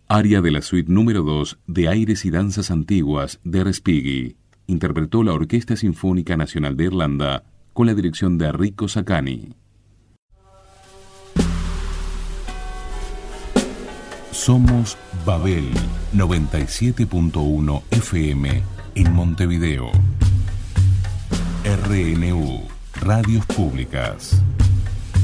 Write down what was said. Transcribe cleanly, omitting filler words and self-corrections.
Aria de la suite número 2 de Aires y Danzas Antiguas de Respighi. Interpretó la Orquesta Sinfónica Nacional de Irlanda con la dirección de Enrico Saccani. Somos Babel 97.1 FM en Montevideo. RNU, Radios Públicas.